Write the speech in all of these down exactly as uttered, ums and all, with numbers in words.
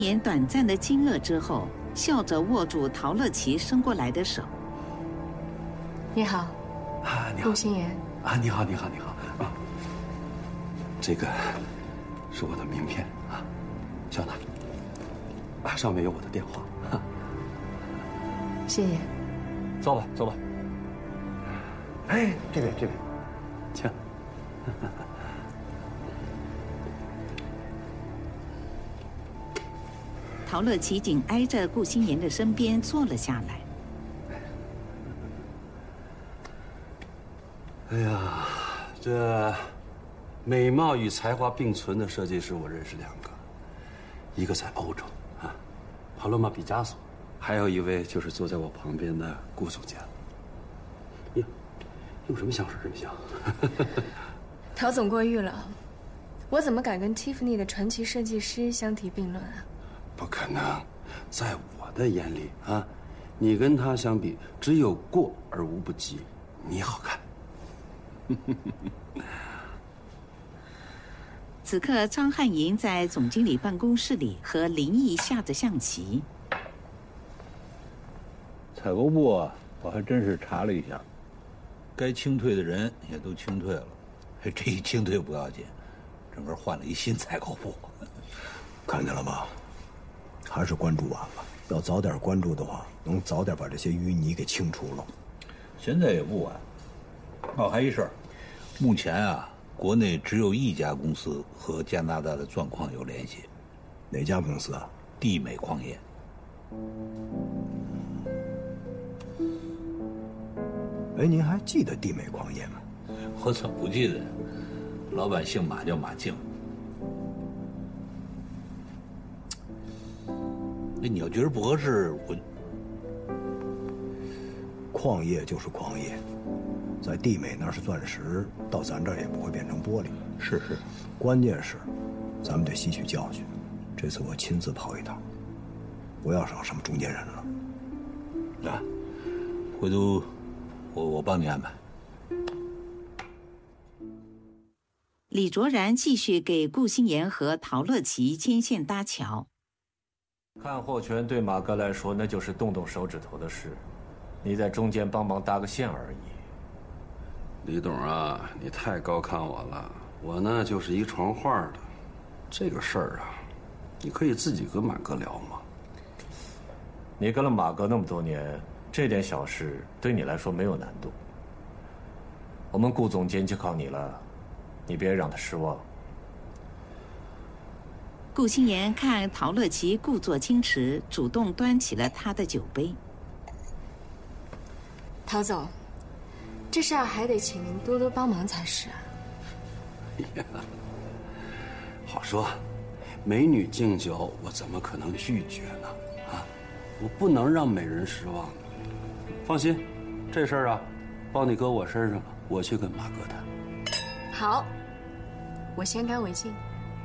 言短暂的惊愕之后，笑着握住陶乐琪伸过来的手。 你好， 啊，你好， 顾心言。 啊，你好，你好，你好啊，这个是我的名片啊，小娜，啊，上面有我的电话。啊、 谢谢。 坐吧，坐吧。 哎，这边，这边，请。 陶乐琪紧挨着顾心言的身边坐了下来。 哎呀，这美貌与才华并存的设计师，我认识两个，一个在欧洲啊，帕洛玛·毕加索，还有一位就是坐在我旁边的顾总监。呀，用什么香水这么香？ 陶总过誉了，我怎么敢跟 Tiffany 的传奇设计师相提并论啊？ 不可能，在我的眼里啊，你跟他相比，只有过而无不及。你好看。 此刻，张汉营在总经理办公室里和林毅下着象棋。 采购部啊，我还真是查了一下，该清退的人也都清退了。这一清退不要紧，整个换了一新采购部。 看见了吗？还是关注晚了。要早点关注的话，能早点把这些淤泥给清除了。 现在也不晚。哦，还一事儿，目前啊，国内只有一家公司和加拿大的钻矿有联系。 哪家公司啊？ 地美矿业。 哎，您还记得地美矿业吗？ 我怎么不记得呀？老板姓马，叫马静。那你要觉得不合适，我…… 矿业就是矿业，在地美那是钻石，到咱这儿也不会变成玻璃。 是是， 关键是，咱们得吸取教训。这次我亲自跑一趟，不要找什么中间人了。 啊，回头我我帮你安排。 李卓然继续给顾心言和陶乐琪牵线搭桥。 看货权对马哥来说，那就是动动手指头的事，你在中间帮忙搭个线而已。 李董啊，你太高看我了，我呢就是一传话的，这个事儿啊，你可以自己跟马哥聊嘛。 你跟了马哥那么多年，这点小事对你来说没有难度。我们顾总监就靠你了，你别让他失望。 顾心言看陶乐琪故作矜持，主动端起了他的酒杯。 陶总，这事儿还得请您多多帮忙才是啊。 呀，好说，美女敬酒，我怎么可能拒绝呢？啊，我不能让美人失望。放心，这事儿啊，包你搁我身上了，我去跟马哥谈。 好，我先干为敬。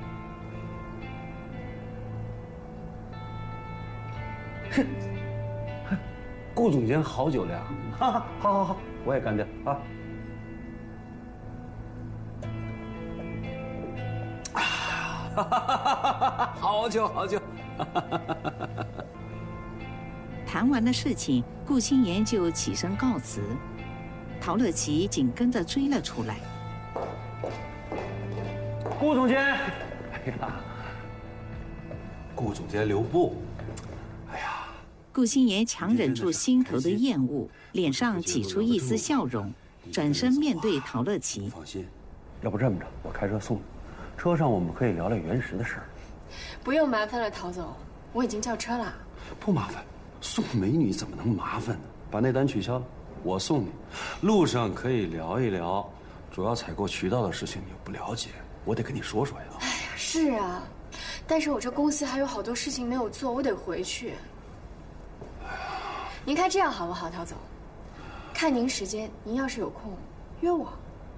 哼，顾总监好酒量，哈哈，好好好，我也干掉啊！啊，哈哈哈！好酒好酒！ 谈完了事情，顾心言就起身告辞，陶乐琪紧跟着追了出来。 顾总监，哎呀，顾总监留步。 顾心言强忍住心头的厌恶，脸上挤出一丝笑容，转身面对陶乐琪。 放心，要不这么着，我开车送你，车上我们可以聊聊原石的事儿。 不用麻烦了，陶总，我已经叫车了。 不麻烦，送美女怎么能麻烦呢？把那单取消了，我送你。路上可以聊一聊，主要采购渠道的事情你又不了解，我得跟你说说呀。 哎呀，是啊，但是我这公司还有好多事情没有做，我得回去。您看这样好不好，陶总？看您时间，您要是有空，约我。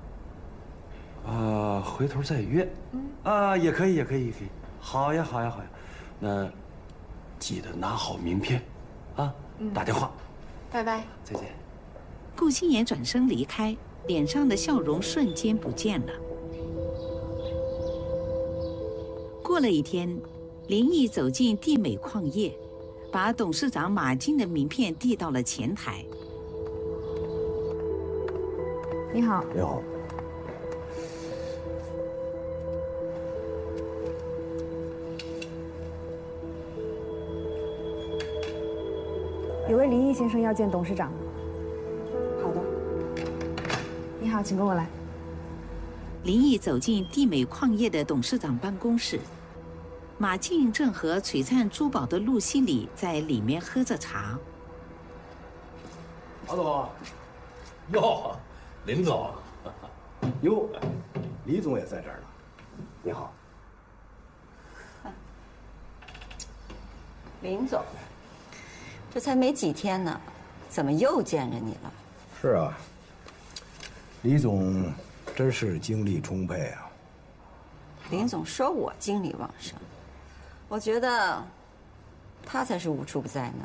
啊，回头再约。嗯啊，也可以，也可以，也可以。好呀，好呀，好呀。那记得拿好名片，啊，嗯、打电话。 拜拜， 再见。 顾心言转身离开，脸上的笑容瞬间不见了。过了一天， 林毅走进地美矿业，把董事长马进的名片递到了前台。 你好。 你好。 有位林毅先生要见董事长。 好的。 你好，请跟我来。 林毅走进地美矿业的董事长办公室，马进正和璀璨珠宝的陆西里在里面喝着茶。 马总，哟，林总， 哟，李总也在这儿呢。你好。 林总，这才没几天呢，怎么又见着你了？ 是啊，李总真是精力充沛啊。 林总说我精力旺盛，我觉得他才是无处不在呢。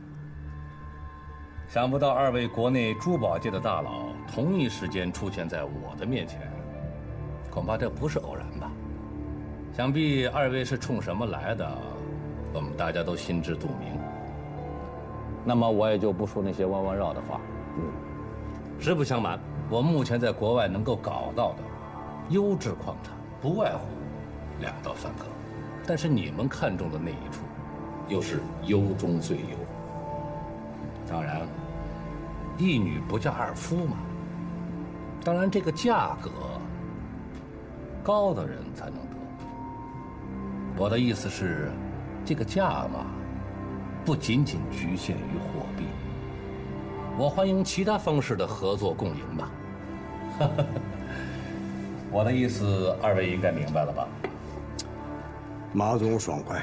想不到二位国内珠宝界的大佬同一时间出现在我的面前，恐怕这不是偶然吧？想必二位是冲什么来的，我们大家都心知肚明。那么我也就不说那些弯弯绕的话。嗯，实不相瞒，我目前在国外能够搞到的优质矿产，不外乎两到三个，但是你们看中的那一处，又是优中最优。当然，一女不嫁二夫嘛。当然，这个价格高的人才能得。我的意思是，这个价码不仅仅局限于货币，我欢迎其他方式的合作共赢吧。我的意思，二位应该明白了吧？ 马总爽快，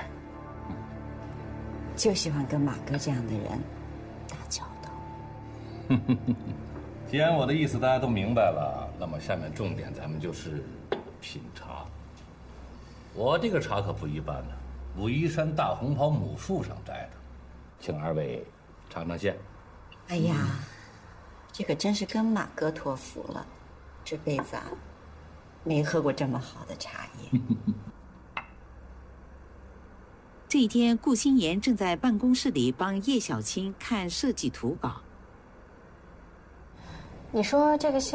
就喜欢跟马哥这样的人打交道。 既然我的意思大家都明白了，那么下面重点咱们就是品茶。我这个茶可不一般呢，武夷山大红袍母树上摘的，请二位尝尝鲜。 哎呀，这可真是跟马哥托福了，这辈子啊，没喝过这么好的茶叶。 这一天，顾心妍正在办公室里帮叶小青看设计图稿。 你说这个线。